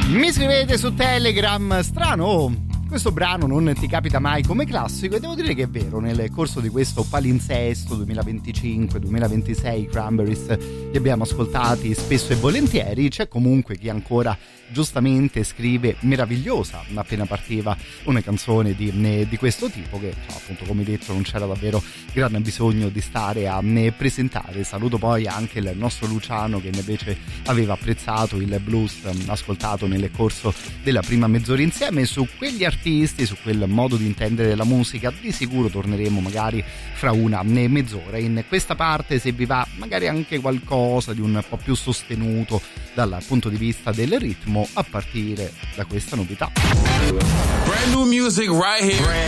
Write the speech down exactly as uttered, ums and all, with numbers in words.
Mi scrivete su Telegram, strano, questo brano non ti capita mai come classico, e devo dire che è vero. Nel corso di questo palinsesto duemilaventicinque duemilaventisei Cranberries li abbiamo ascoltati spesso e volentieri. C'è comunque chi ancora giustamente scrive meravigliosa appena partiva una canzone di, di questo tipo, che appunto, come detto, non c'era davvero grande bisogno di stare a presentare. Saluto poi anche il nostro Luciano, che invece aveva apprezzato il blues ascoltato nel corso della prima mezz'ora insieme. Su quegli artisti, su quel modo di intendere la musica, di sicuro torneremo magari fra una mezz'ora. In questa parte, se vi va magari anche qualcosa di un po' più sostenuto dal punto di vista del ritmo, a partire da questa novità. Brand new music right here.